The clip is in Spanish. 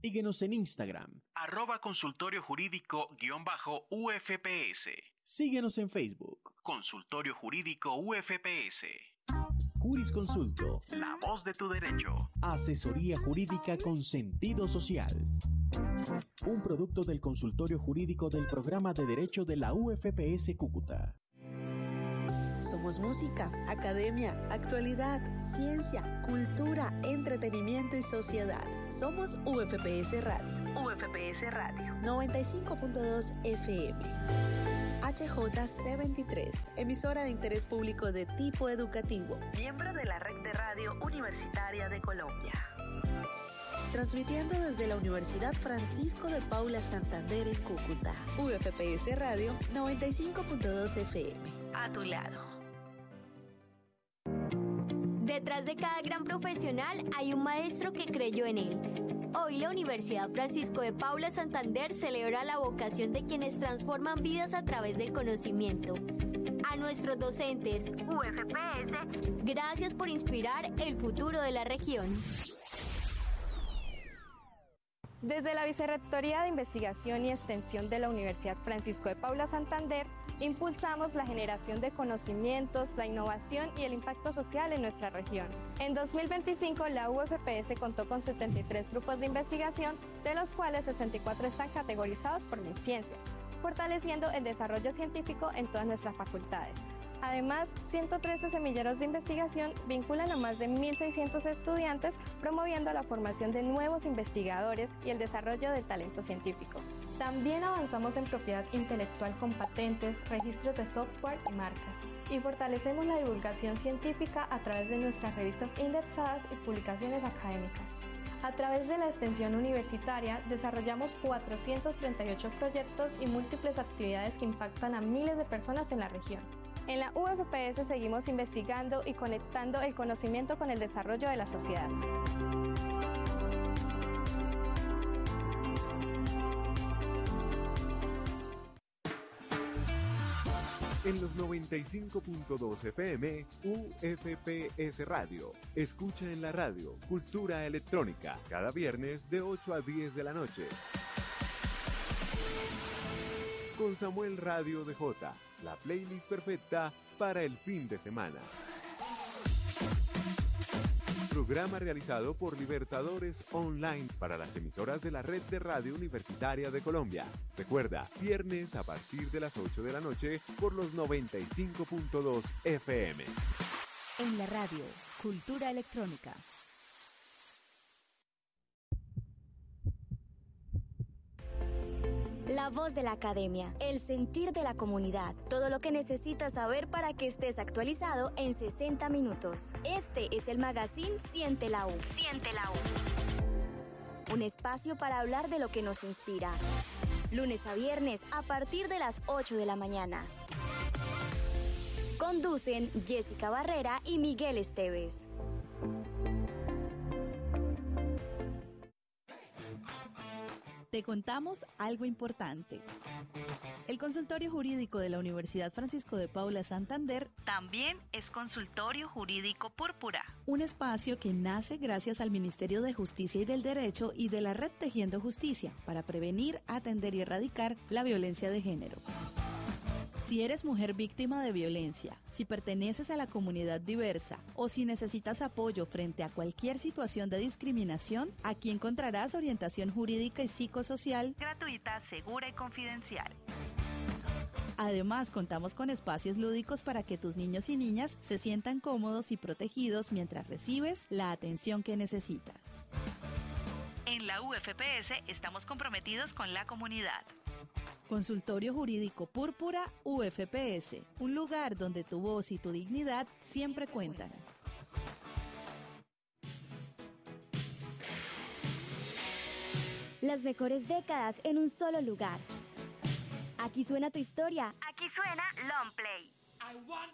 Síguenos en Instagram, @consultorio jurídico_UFPS. Síguenos en Facebook, Consultorio Jurídico UFPS. Jurisconsulto, La voz de tu derecho. asesoría jurídica con sentido social. Un producto del Consultorio Jurídico del Programa de Derecho de la UFPS Cúcuta. Somos música, academia, actualidad, ciencia, cultura, entretenimiento y sociedad. Somos UFPS Radio. UFPS Radio 95.2 FM. HJC23, emisora de interés público de tipo educativo. Miembro de la Red de Radio Universitaria de Colombia. Transmitiendo desde la Universidad Francisco de Paula Santander en Cúcuta. UFPS Radio 95.2 FM. A tu lado. Detrás de cada gran profesional hay un maestro que creyó en él. Hoy la Universidad Francisco de Paula Santander celebra la vocación de quienes transforman vidas a través del conocimiento. A nuestros docentes UFPS, gracias por inspirar el futuro de la región. Desde la Vicerrectoría de Investigación y Extensión de la Universidad Francisco de Paula Santander, impulsamos la generación de conocimientos, la innovación y el impacto social en nuestra región. En 2025, la UFPS contó con 73 grupos de investigación, de los cuales 64 están categorizados por MinCiencias, fortaleciendo el desarrollo científico en todas nuestras facultades. Además, 113 semilleros de investigación vinculan a más de 1.600 estudiantes, promoviendo la formación de nuevos investigadores y el desarrollo de talento científico. También avanzamos en propiedad intelectual con patentes, registros de software y marcas, y fortalecemos la divulgación científica a través de nuestras revistas indexadas y publicaciones académicas. A través de la extensión universitaria desarrollamos 438 proyectos y múltiples actividades que impactan a miles de personas en la región. En la UFPS seguimos investigando y conectando el conocimiento con el desarrollo de la sociedad. En los 95.2 FM, UFPS Radio. Escucha en la radio Cultura Electrónica, cada viernes de 8 a 10 de la noche. Con Samuel Radio DJ, la playlist perfecta para el fin de semana. Programa realizado por Libertadores Online para las emisoras de la Red de Radio Universitaria de Colombia. Recuerda, viernes a partir de las 8 de la noche por los 95.2 FM. En la radio, Cultura Electrónica. La voz de la academia, el sentir de la comunidad, todo lo que necesitas saber para que estés actualizado en 60 minutos. Este es el magazine Siente la U. Siente la U. Un espacio para hablar de lo que nos inspira. Lunes a viernes a partir de las 8 de la mañana. Conducen Jessica Barrera y Miguel Esteves. Te contamos algo importante. El Consultorio Jurídico de la Universidad Francisco de Paula Santander también es Consultorio Jurídico Púrpura. Un espacio que nace gracias al Ministerio de Justicia y del Derecho y de la Red Tejiendo Justicia para prevenir, atender y erradicar la violencia de género. Si eres mujer víctima de violencia, si perteneces a la comunidad diversa o si necesitas apoyo frente a cualquier situación de discriminación, aquí encontrarás orientación jurídica y psicosocial gratuita, segura y confidencial. Además, contamos con espacios lúdicos para que tus niños y niñas se sientan cómodos y protegidos mientras recibes la atención que necesitas. En la UFPS estamos comprometidos con la comunidad. Consultorio Jurídico Púrpura UFPS, un lugar donde tu voz y tu dignidad siempre cuentan. Las mejores décadas en un solo lugar. Aquí suena tu historia. Aquí suena Long Play.